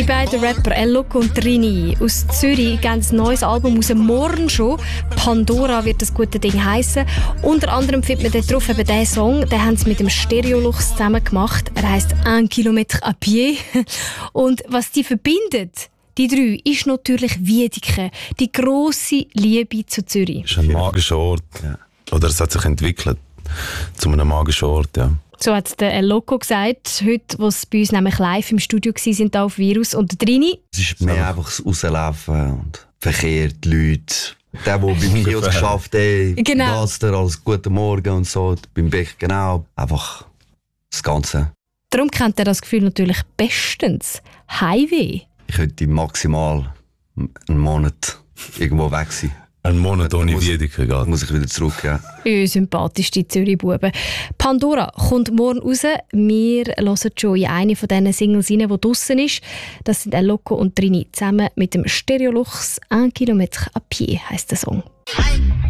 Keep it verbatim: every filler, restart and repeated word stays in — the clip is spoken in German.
beiden Rapper El Loco und Trini aus Zürich geben ein neues Album aus. Morgen schon. Pandora wird das gute Ding heissen. Unter anderem findet man dort drauf eben diesen Song. Den haben sie mit dem Stereolux zusammen gemacht. Er heisst «Un Kilometre à pied». Und was die verbindet, die drei, ist natürlich Wiedeke. Die grosse Liebe zu Zürich. Es ist ein magischer Ort. Ja. Oder es hat sich entwickelt zu einem magischen Ort, ja. So hat der El Loco gesagt, heute, wo sie bei uns nämlich live im Studio waren, da auf Virus. Und der Trini? Es ist mehr einfach das Rauslaufen und Verkehr, die Leute. Der, der bei mir geschafft hat, genau. das der als «Guten Morgen» und so, beim Beck genau. Einfach das Ganze. Darum kennt er das Gefühl natürlich bestens. Heimweh. Ich könnte maximal einen Monat irgendwo weg sein. Ein Monat ohne Wiedeke geht. Muss ich wieder zurück, ja. Ja, sympathischste Zürich-Buben. Pandora kommt morgen raus. Wir hören schon in eine von diesen Singles rein, die draussen ist. Das sind El Loco und Trini zusammen mit dem Stereolux «Un Kilometre à pied» heisst der Song.